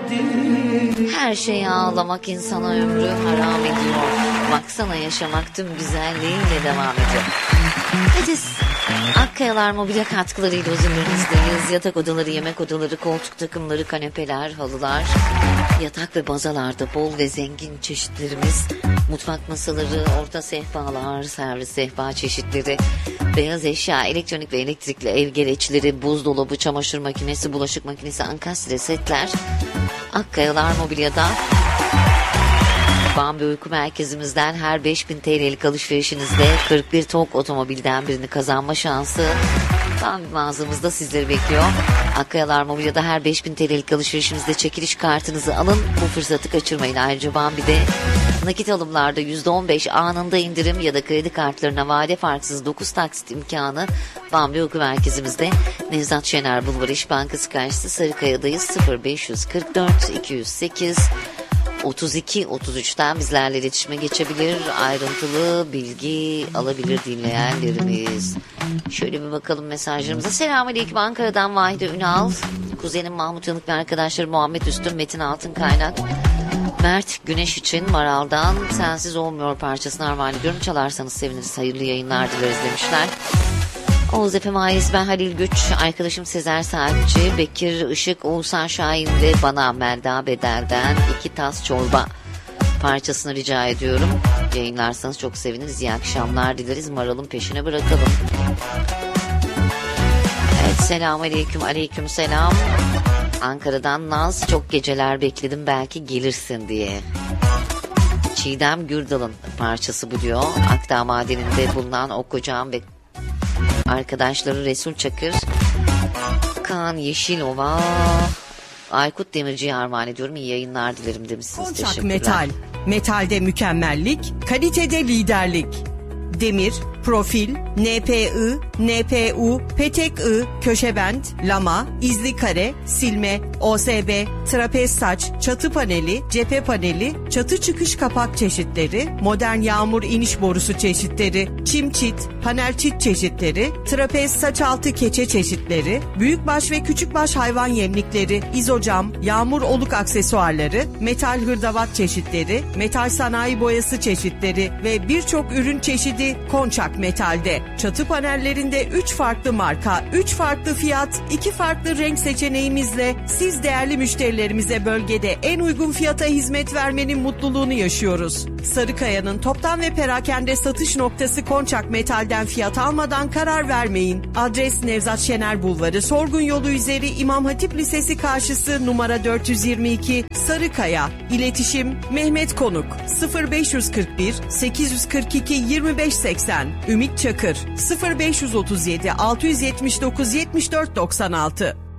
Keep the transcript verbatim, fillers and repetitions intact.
Her şeye ağlamak insana ömrü haram ediyor. Baksana yaşamak tüm güzelliğiyle devam ediyor. Ediz, Akkayalar mobilya katkılarıyla huzurlarınızdayız. Yatak odaları, yemek odaları, koltuk takımları, kanepeler, halılar, yatak ve bazalarda bol ve zengin çeşitlerimiz. Mutfak masaları, orta sehpalar, servis sehpa çeşitleri, beyaz eşya, elektronik ve elektrikli ev gereçleri, buzdolabı, çamaşır makinesi, bulaşık makinesi, ankastre setler. Akkayalar Mobilya'da. Bambi Uyku Merkezimizden her beş bin T L'lik alışverişinizde kırk bir TOG otomobilden birini kazanma şansı Bambi mağazamızda sizleri bekliyor. Akkayalar Mobilya'da her beş bin T L'lik alışverişinizde çekiliş kartınızı alın. Bu fırsatı kaçırmayın. Ayrıca Bambi'de nakit alımlarda yüzde on beş anında indirim ya da kredi kartlarına vade farksız dokuz taksit imkanı Bambi Uyku Merkezimizde. Nevzat Şener Bulvarı İş Bankası karşısı Sarıkaya'dayız. sıfır beş kırk dört iki yüz sekiz otuz iki otuz üçten bizlerle iletişime geçebilir, ayrıntılı bilgi alabilir dinleyenlerimiz. Şöyle bir bakalım mesajlarımıza. Selamünaleyküm, Ankara'dan Vahide Ünal. Kuzenim Mahmut Yanık ve arkadaşları Muhammed Üstün, Metin Altın Kaynak, Mert Güneş için Maral'dan Sensiz Olmuyor parçasını armağan ediyorum. Çalarsanız seviniriz. Hayırlı yayınlar dileriz demişler. Oğuz Efe Mayıs, ben Halil Güç, arkadaşım Sezer Saatçi, Bekir Işık, Oğuzhan Şahin ve bana Melda Bedel'den iki tas çorba parçasını rica ediyorum. Yayınlarsanız çok seviniriz. İyi akşamlar dileriz. Maral'ın peşine bırakalım. Evet, selamun aleyküm, aleyküm selam. Ankara'dan Naz, çok geceler bekledim belki gelirsin diye. Çiğdem Gürdal'ın parçası bu diyor. Akdağ Madeni'nde bulunan Ok Ocağım ve arkadaşları Resul Çakır, Kaan Yeşilova, Aykut Demirci'ye armağan ediyorum. İyi yayınlar dilerim demişsiniz. Konçak teşekkürler. Metal, metalde mükemmellik, kalitede liderlik. Demir, profil, N P I, N P U, petek I, köşebent, lama, izli kare, silme, O S B, trapez saç, çatı paneli, cephe paneli, çatı çıkış kapak çeşitleri, modern yağmur iniş borusu çeşitleri, çim çit, panel çit çeşitleri, trapez saç altı keçe çeşitleri, büyükbaş ve küçükbaş hayvan yemlikleri, izocam, yağmur oluk aksesuarları, metal hırdavat çeşitleri, metal sanayi boyası çeşitleri ve birçok ürün çeşidi Konçak Metal'de. Çatı panellerinde üç farklı marka, üç farklı fiyat, iki farklı renk seçeneğimizle siz değerli müşterilerimize bölgede en uygun fiyata hizmet vermenin mutluluğunu yaşıyoruz. Sarıkaya'nın toptan ve perakende satış noktası Konçak Metal'den fiyat almadan karar vermeyin. Adres Nevzat Şener Bulvarı, Sorgun Yolu üzeri İmam Hatip Lisesi karşısı numara dört yüz yirmi iki Sarıkaya. İletişim Mehmet Konuk sıfır beş kırk bir sekiz kırk iki yirmi beş seksen. Ümit Çakır sıfır beş otuz yedi altı yetmiş dokuz yetmiş dört doksan altı.